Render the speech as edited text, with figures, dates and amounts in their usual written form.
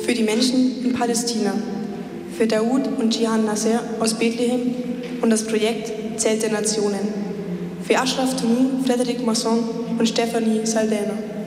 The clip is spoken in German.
für die Menschen in Palästina, für Daoud und Jihan Nasser aus Bethlehem und das Projekt Zelt der Nationen, für Ashraf Tunu, Frederic Masson und Stephanie Saldana.